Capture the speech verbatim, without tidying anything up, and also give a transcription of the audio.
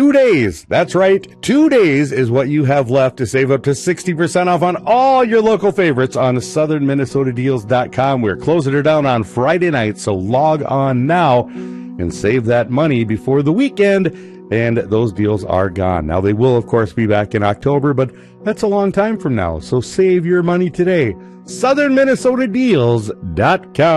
two days. That's right. Two days is what you have left to save up to sixty percent off on all your local favorites on southern minnesota deals dot com. We're closing her down on Friday night, so log on now and save that money before the weekend, and those deals are gone. Now, they will, of course, be back in October, but that's a long time from now, so save your money today. southern minnesota deals dot com.